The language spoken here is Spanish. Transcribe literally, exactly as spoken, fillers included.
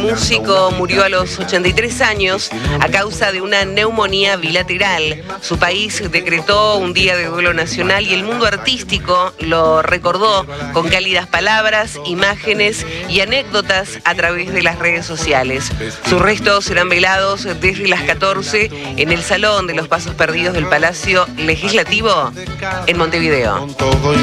músico murió a los ochenta y tres años a causa de una neumonía bilateral. Su país decretó un día de duelo nacional y el mundo artístico lo recordó con cálidas palabras, imágenes y anécdotas a través de las redes sociales. Sus restos serán velados desde las catorce en el Salón de los Pasos Perdidos del Palacio Legislativo en Montevideo.